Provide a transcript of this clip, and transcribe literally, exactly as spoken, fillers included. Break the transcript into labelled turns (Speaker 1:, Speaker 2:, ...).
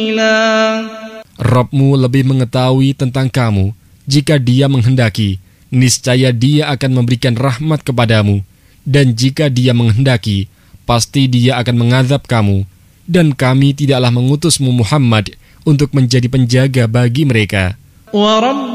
Speaker 1: Rabb-Mu lebih mengetahui tentang kamu. Jika Dia menghendaki, niscaya Dia akan memberikan rahmat kepadamu. Dan jika Dia menghendaki, pasti Dia akan mengazab kamu. Dan kami tidaklah mengutusmu Muhammad untuk menjadi penjaga bagi mereka.